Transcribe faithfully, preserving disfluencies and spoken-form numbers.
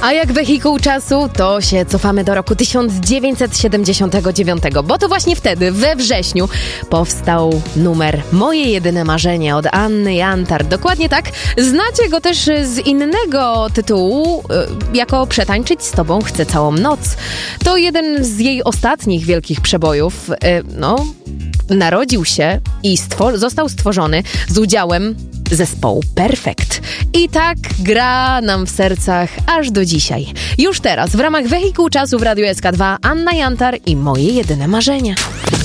A jak wehikuł czasu, to się cofamy do roku tysiąc dziewięćset siedemdziesiątego dziewiątego, bo to właśnie wtedy, we wrześniu, powstał numer Moje jedyne marzenie od Anny Jantar. Dokładnie tak. Znacie go też z innego tytułu, jako Przetańczyć z tobą chcę całą noc. To jeden z jej ostatnich wielkich przebojów. No, narodził się i stwor- został stworzony z udziałem zespołu Perfekt. I tak gra nam w sercach aż do dzisiaj. Już teraz w ramach Wehikuł Czasu w Radiu S K dwa Anna Jantar i Moje jedyne marzenie.